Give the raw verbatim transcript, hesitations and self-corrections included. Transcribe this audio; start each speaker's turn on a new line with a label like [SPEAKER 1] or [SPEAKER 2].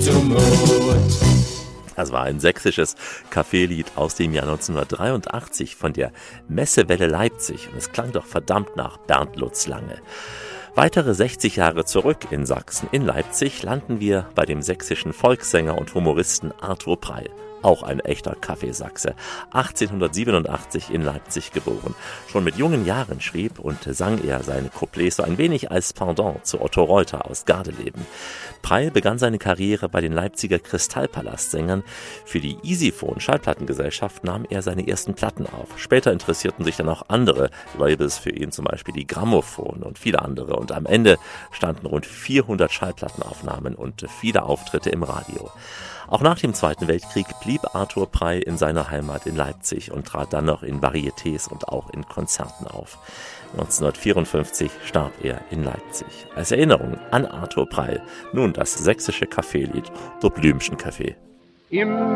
[SPEAKER 1] Zumut.
[SPEAKER 2] Das war ein sächsisches Kaffeelied aus dem Jahr neunzehnhundertdreiundachtzig von der Messewelle Leipzig. Und es klang doch verdammt nach Bernd Lutz Lange. Weitere sechzig Jahre zurück in Sachsen, in Leipzig, landen wir bei dem sächsischen Volkssänger und Humoristen Arthur Prey. Auch ein echter Kaffeesachse. achtzehnhundertsiebenundachtzig in Leipzig geboren. Schon mit jungen Jahren schrieb und sang er seine Couplets so ein wenig als Pendant zu Otto Reuter aus Gardeleben. Prey begann seine Karriere bei den Leipziger Kristallpalast-Sängern. Für die Easyphone Schallplattengesellschaft nahm er seine ersten Platten auf. Später interessierten sich dann auch andere Labels für ihn, zum Beispiel die Grammophon und viele andere. Und am Ende standen rund vierhundert Schallplattenaufnahmen und viele Auftritte im Radio. Auch nach dem Zweiten Weltkrieg blieb Arthur Prey in seiner Heimat in Leipzig und trat dann noch in Varietés und auch in Konzerten auf. neunzehnhundertvierundfünfzig starb er in Leipzig. Als Erinnerung an Arthur Prey nun das sächsische Kaffeelied Der Blümchen Kaffee.
[SPEAKER 1] Im